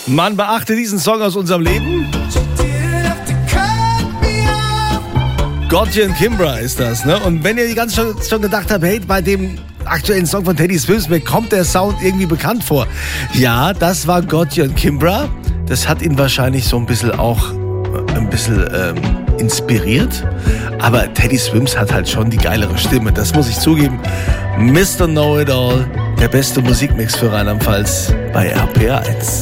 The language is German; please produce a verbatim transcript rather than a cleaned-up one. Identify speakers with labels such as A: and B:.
A: Man beachte diesen Song aus unserem Leben. Gotye und Kimbra ist das, ne? Und wenn ihr die ganze schon, schon gedacht habt, hey, bei dem aktuellen Song von Teddy Swims, mir kommt der Sound irgendwie bekannt vor. Ja, das war Gotye und Kimbra. Das hat ihn wahrscheinlich so ein bisschen auch ein bisschen ähm, inspiriert. Aber Teddy Swims hat halt schon die geilere Stimme, das muss ich zugeben. Mister Know-It-All, der beste Musikmix für Rheinland-Pfalz bei R P R eins.